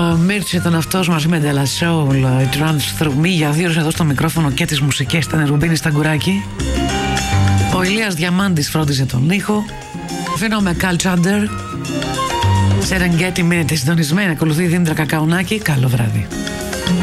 Μίρτσι ήταν αυτός μαζί με De La Soul, It Runs Through Me. Για 2 ώρες εδώ στο μικρόφωνο και τις μουσικές ήταν Ρουμπίνη Σταγκουράκη. Ο Ηλίας Διαμάντης φρόντιζε τον ήχο. Αφήνω με Καλ Τσάντερ. Σερενγκέτι, μείνετε συντονισμένοι. Ακολουθεί η Δήμητρα Κακαουνάκη. Καλό βράδυ.